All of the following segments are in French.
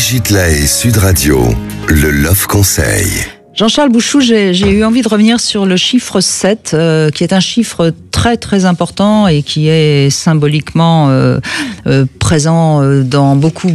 Brigitte Lahaie, Sud Radio, le Love Conseil. Jean-Charles Bouchou, j'ai eu envie de revenir sur le chiffre 7, qui est un chiffre très très important et qui est symboliquement présent dans beaucoup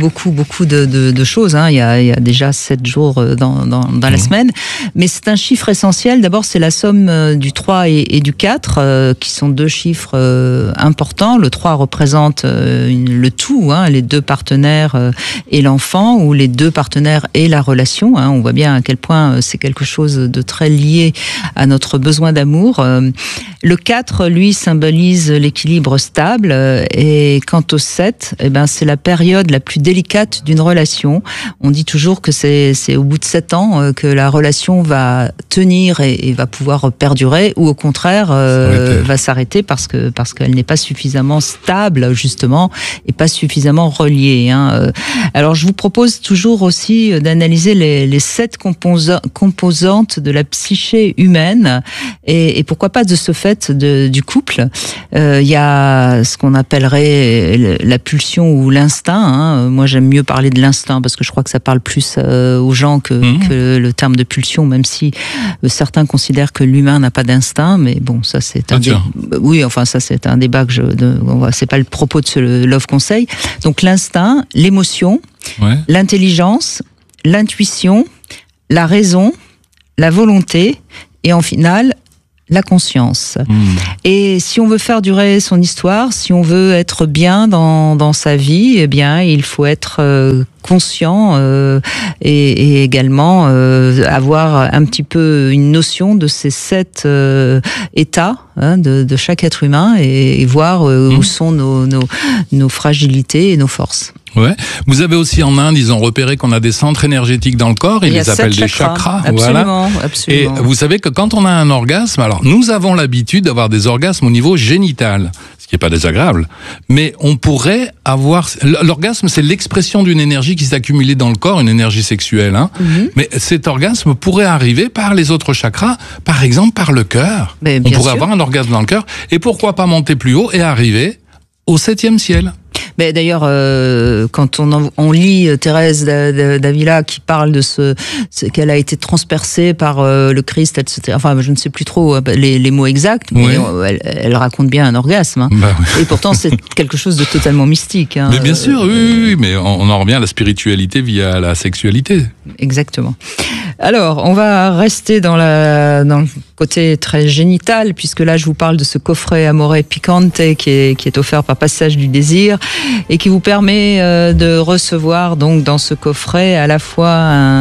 de choses. Il y a déjà 7 jours dans la semaine, mais c'est un chiffre essentiel. D'abord, c'est la somme du 3 et du 4, qui sont deux chiffres importants. Le 3 représente le tout, les deux partenaires et l'enfant, ou les deux partenaires et la relation. On voit bien à quel point c'est quelque chose de très lié à notre besoin d'amour. Le 4, lui, symbolise l'équilibre stable, et quant au 7, c'est la période la plus délicate d'une relation. On dit toujours que c'est au bout de 7 ans que la relation va tenir et va pouvoir perdurer, ou au contraire va s'arrêter parce qu'elle n'est pas suffisamment stable, justement, et pas suffisamment reliée. Alors je vous propose toujours aussi d'analyser les 7 composantes de la psyché humaine, et pourquoi pas de ce fait du couple. Il y a ce qu'on appellerait la pulsion ou l'instinct. Moi, j'aime mieux parler de l'instinct parce que je crois que ça parle plus aux gens que le terme de pulsion, même si certains considèrent que l'humain n'a pas d'instinct. Mais bon, ça c'est un ça c'est un débat que c'est pas le propos de ce Love Conseil. Donc l'instinct, l'émotion, l'intelligence, l'intuition, la raison, la volonté, et en finale, la conscience. Et si on veut faire durer son histoire, si on veut être bien dans sa vie, eh bien, il faut être conscient et également avoir un petit peu une notion de ces 7 états de chaque être humain, et voir où sont nos fragilités et nos forces. Ouais. Vous avez aussi en Inde, ils ont repéré qu'on a des centres énergétiques dans le corps, ils les appellent des chakras. Absolument, absolument. Et vous savez que quand on a un orgasme, alors nous avons l'habitude d'avoir des orgasmes au niveau génital, ce qui n'est pas désagréable, mais on pourrait avoir... L'orgasme, c'est l'expression d'une énergie qui s'est accumulée dans le corps, une énergie sexuelle. Mais cet orgasme pourrait arriver par les autres chakras, par exemple par le cœur. On pourrait avoir un orgasme dans le cœur, et pourquoi pas monter plus haut et arriver au 7e ciel. Mais d'ailleurs, quand on lit Thérèse d'Avila qui parle de ce qu'elle a été transpercée par le Christ, etc. Enfin, je ne sais plus trop les mots exacts, mais elle raconte bien un orgasme. Et pourtant, c'est quelque chose de totalement mystique. Mais bien sûr, oui, mais on en revient à la spiritualité via la sexualité. Exactement. Alors, on va rester dans le côté très génital, puisque là, je vous parle de ce coffret Amore Picante qui est offert par Passage du Désir, et qui vous permet de recevoir donc dans ce coffret à la fois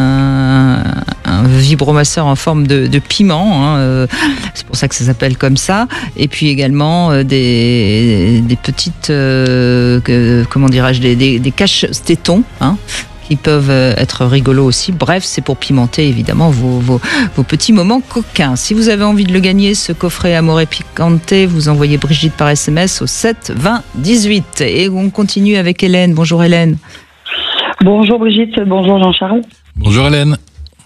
un vibromasseur en forme de piment, c'est pour ça que ça s'appelle comme ça, et puis également des petites comment dirais-je, des caches-tétons, qui peuvent être rigolos aussi. Bref, c'est pour pimenter évidemment vos petits moments coquins. Si vous avez envie de le gagner, ce coffret Amore Picante, vous envoyez Brigitte par SMS au 7 20 18. Et on continue avec Hélène. Bonjour Hélène. Bonjour Brigitte, bonjour Jean-Charles. Bonjour Hélène.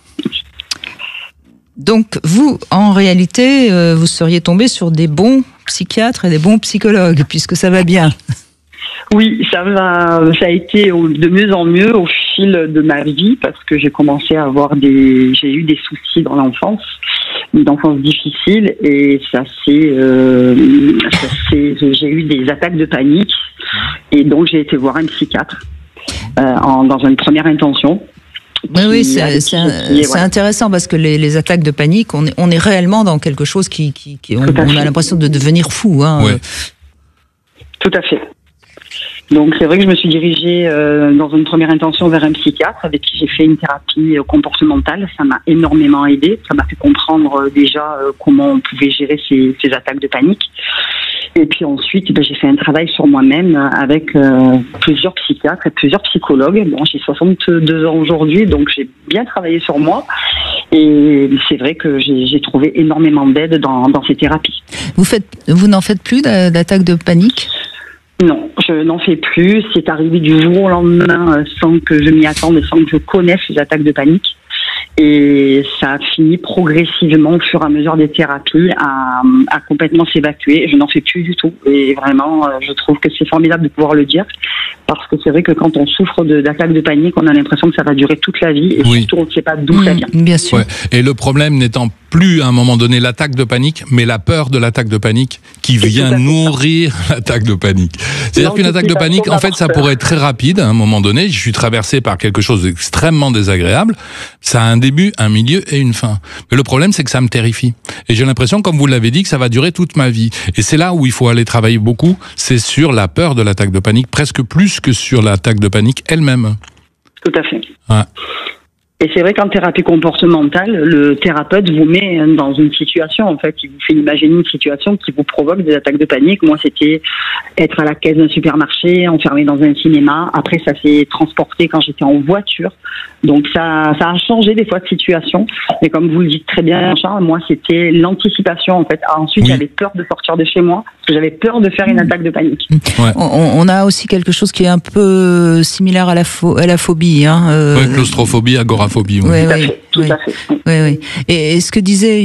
Donc vous, en réalité, vous seriez tombé sur des bons psychiatres et des bons psychologues, puisque ça va bien. Oui, ça a été de mieux en mieux au fil de ma vie, parce que j'ai commencé à j'ai eu des soucis dans l'enfance, une enfance difficile, et j'ai eu des attaques de panique, et donc j'ai été voir un psychiatre dans une première intention. Oui, c'est intéressant, parce que les attaques de panique, on est réellement dans quelque chose on a l'impression de devenir fou. Tout à fait. Donc c'est vrai que je me suis dirigée dans une première intention vers un psychiatre avec qui j'ai fait une thérapie comportementale. Ça m'a énormément aidée. Ça m'a fait comprendre déjà comment on pouvait gérer ces attaques de panique. Et puis ensuite, j'ai fait un travail sur moi-même avec plusieurs psychiatres et plusieurs psychologues. Bon, j'ai 62 ans aujourd'hui, donc j'ai bien travaillé sur moi. Et c'est vrai que j'ai trouvé énormément d'aide dans ces thérapies. Vous n'en faites plus d'attaques de panique ? Non, je n'en fais plus. C'est arrivé du jour au lendemain sans que je m'y attende et sans que je connaisse les attaques de panique. Et ça a fini progressivement, au fur et à mesure des thérapies, à complètement s'évacuer. Je n'en fais plus du tout. Et vraiment, je trouve que c'est formidable de pouvoir le dire. Parce que c'est vrai que quand on souffre d'attaques de panique, on a l'impression que ça va durer toute la vie. Et surtout, on ne sait pas d'où ça vient. Bien sûr. Ouais. Et le problème n'étant plus à un moment donné l'attaque de panique, mais la peur de l'attaque de panique qui vient nourrir l'attaque de panique. C'est-à-dire qu'une attaque de panique, en fait, ça pourrait être très rapide à un moment donné. Je suis traversé par quelque chose d'extrêmement désagréable. Ça a un début, un milieu et une fin. Mais le problème, c'est que ça me terrifie. Et j'ai l'impression, comme vous l'avez dit, que ça va durer toute ma vie. Et c'est là où il faut aller travailler beaucoup. C'est sur la peur de l'attaque de panique, presque plus que sur l'attaque de panique elle-même. Tout à fait. Ouais. Et c'est vrai qu'en thérapie comportementale, le thérapeute vous met dans une situation, en fait, il vous fait imaginer une situation qui vous provoque des attaques de panique. Moi, c'était être à la caisse d'un supermarché, enfermé dans un cinéma. Après, ça s'est transporté quand j'étais en voiture. Donc, ça a changé des fois de situation. Mais comme vous le dites très bien, Charles, moi, c'était l'anticipation, en fait. Ensuite, j'avais peur de sortir de chez moi, parce que j'avais peur de faire une attaque de panique. Ouais. On a aussi quelque chose qui est un peu similaire à la phobie. Claustrophobie, agoraphobie. Tout à fait. Et ce que disait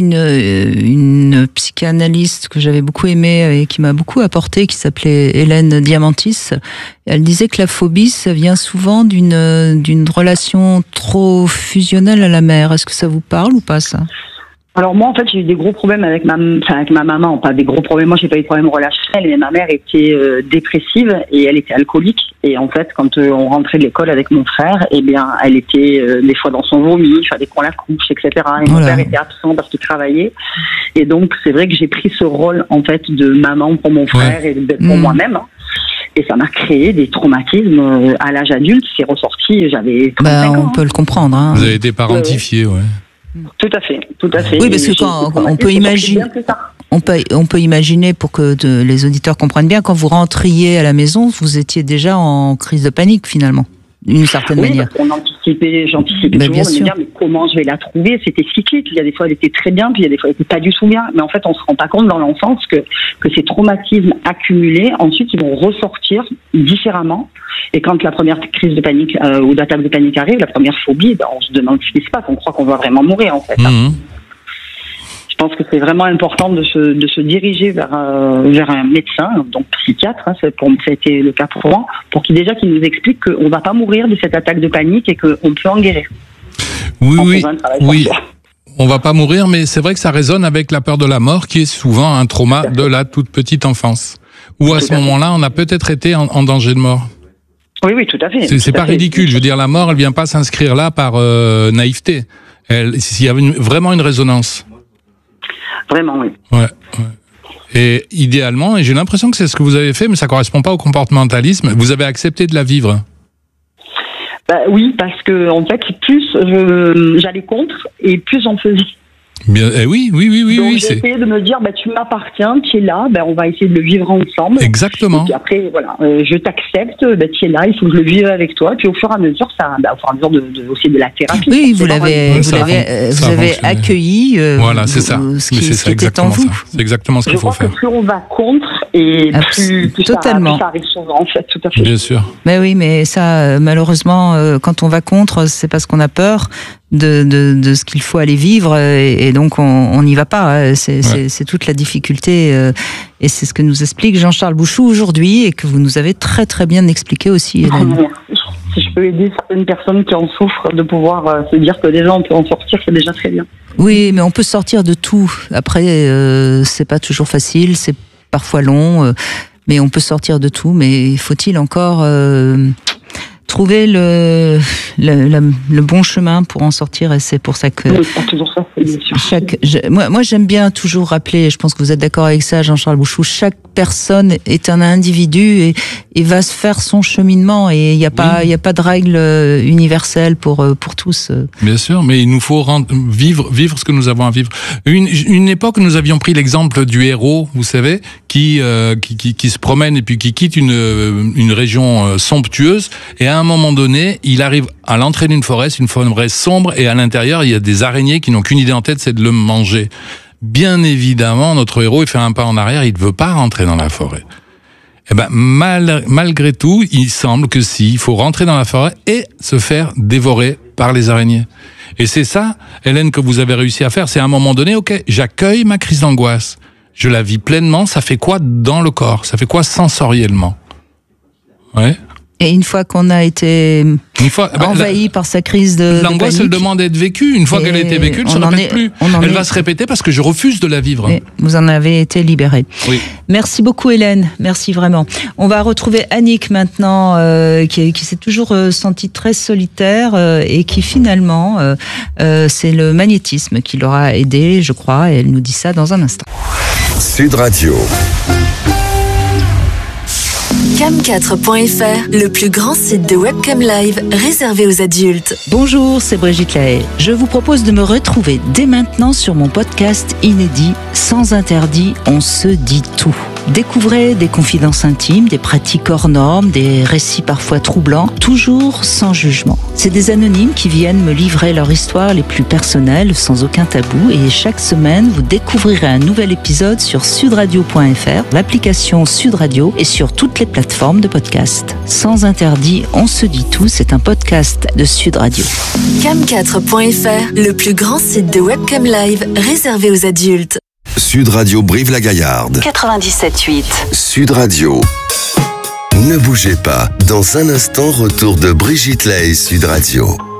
une psychanalyste que j'avais beaucoup aimée et qui m'a beaucoup apporté, qui s'appelait Hélène Diamantis, elle disait que la phobie, ça vient souvent d'une relation trop fusionnelle à la mère. Est-ce que ça vous parle ou pas, ça ? Alors moi, en fait, j'ai eu des gros problèmes avec ma maman. Pas des gros problèmes. Moi, j'ai pas eu de problème relationnel. Mais ma mère était dépressive et elle était alcoolique. Et en fait, quand on rentrait de l'école avec mon frère, eh bien, elle était des fois dans son vomi. Il fallait qu'on la couche, etc. Et mon père était absent parce qu'il travaillait. Et donc, c'est vrai que j'ai pris ce rôle, en fait, de maman pour mon frère et pour moi-même. Et ça m'a créé des traumatismes à l'âge adulte. C'est ressorti. J'avais 35 ans. On peut le comprendre. Vous avez été parentifié, Tout à fait. Oui, parce que quand on peut imaginer, on peut imaginer, pour que les auditeurs comprennent bien, quand vous rentriez à la maison, vous étiez déjà en crise de panique finalement, d'une certaine manière. J'anticipais toujours de me dire mais comment je vais la trouver. C'était cyclique. Il y a des fois elle était très bien, puis il y a des fois elle était pas du tout bien. Mais en fait, on se rend pas compte dans l'enfance que ces traumatismes accumulés, ensuite, ils vont ressortir différemment. Et quand la première crise de panique ou d'attaque de panique arrive, la première phobie, on se demande ce qui se passe. On croit qu'on va vraiment mourir, en fait. Je pense que c'est vraiment important de se diriger vers un médecin, donc psychiatre. Ça a été le cas pour moi, pour qu'il nous explique qu'on ne va pas mourir de cette attaque de panique et qu'on peut en guérir. Oui. On va pas mourir, mais c'est vrai que ça résonne avec la peur de la mort, qui est souvent un trauma de la toute petite enfance. Ou à ce moment-là, on a peut-être été en danger de mort. Oui, tout à fait. C'est pas ridicule. Je veux dire, la mort, elle vient pas s'inscrire là par naïveté. S'il y avait vraiment une résonance. Vraiment, oui. Ouais. Et idéalement, et j'ai l'impression que c'est ce que vous avez fait, mais ça correspond pas au comportementalisme, vous avez accepté de la vivre. Oui, parce que en fait, plus j'allais contre et plus j'en faisais. Bien, oui. Donc j'ai essayé de me dire, tu m'appartiens, tu es là, on va essayer de le vivre ensemble. Exactement. Et puis après, voilà, je t'accepte, tu es là, il faut que je le vive avec toi. Puis au fur et à mesure, aussi de la thérapie. Oui, vous avez accueilli. Voilà, c'est ça. Ce qui était en vous. C'est exactement ce qu'il faut faire. Je crois que plus on va contre et plus ça arrive souvent, en fait, tout à fait. Bien sûr. Mais oui, mais ça, malheureusement, quand on va contre, c'est parce qu'on a peur de ce qu'il faut aller vivre et donc on n'y va pas. C'est toute la difficulté et c'est ce que nous explique Jean-Charles Bouchou aujourd'hui et que vous nous avez très très bien expliqué aussi, Hélène. Si je peux aider certaines personnes qui en souffrent, de pouvoir se dire que déjà on peut en sortir, c'est déjà très bien. Oui, mais on peut sortir de tout. Après, c'est pas toujours facile, c'est parfois long, mais on peut sortir de tout. Mais faut-il encore trouver le bon chemin pour en sortir, et c'est pour ça que toujours ça, bien sûr. Moi j'aime bien toujours rappeler, je pense que vous êtes d'accord avec ça, Jean-Charles Bouchou, chaque personne est un individu et va se faire son cheminement et il n'y a pas de règle universelle pour tous. Bien sûr, mais il nous faut vivre ce que nous avons à vivre. Une époque, nous avions pris l'exemple du héros, vous savez, qui se promène et puis qui quitte une région somptueuse et à un moment donné, il arrive à l'entrée d'une forêt sombre et à l'intérieur, il y a des araignées qui n'ont qu'une idée en tête, c'est de le manger. Bien évidemment, notre héros, il fait un pas en arrière, il ne veut pas rentrer dans la forêt. Eh ben, malgré tout, il semble que il faut rentrer dans la forêt et se faire dévorer par les araignées. Et c'est ça, Hélène, que vous avez réussi à faire. C'est à un moment donné, ok, j'accueille ma crise d'angoisse. Je la vis pleinement. Ça fait quoi dans le corps? Ça fait quoi sensoriellement? Ouais. Et une fois qu'on a été envahi par sa crise de l'angoisse, panique, elle demande d'être vécue. Une fois qu'elle a été vécue, elle ne se répète plus. Elle va se répéter parce que je refuse de la vivre. Et vous en avez été libéré. Oui. Merci beaucoup, Hélène. Merci vraiment. On va retrouver Annick maintenant, qui s'est toujours sentie très solitaire et qui finalement, c'est le magnétisme qui l'aura aidée, je crois. Et elle nous dit ça dans un instant. Sud Radio. Cam4.fr, le plus grand site de webcam live réservé aux adultes. Bonjour, c'est Brigitte Lahaye. Je vous propose de me retrouver dès maintenant sur mon podcast inédit Sans interdit, on se dit tout. Découvrez des confidences intimes, des pratiques hors normes, des récits parfois troublants, toujours sans jugement. C'est des anonymes qui viennent me livrer leur histoire les plus personnelles, sans aucun tabou, et chaque semaine, vous découvrirez un nouvel épisode sur sudradio.fr, l'application Sud Radio et sur toutes les plateformes de podcast. Sans interdit, on se dit tout, c'est un podcast de Sud Radio. Cam4.fr, le plus grand site de webcam live réservé aux adultes. Sud Radio Brive-la-Gaillarde. 97.8. Sud Radio. Ne bougez pas. Dans un instant, retour de Brigitte Lahaye, Sud Radio.